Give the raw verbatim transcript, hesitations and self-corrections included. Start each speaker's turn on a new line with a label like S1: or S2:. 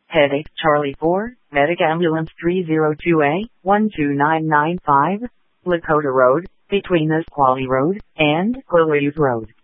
S1: Headache Charlie four, Medic Ambulance three zero two A, one two nine nine five, Lakota Road, between Nisqually Road and Quileute Road.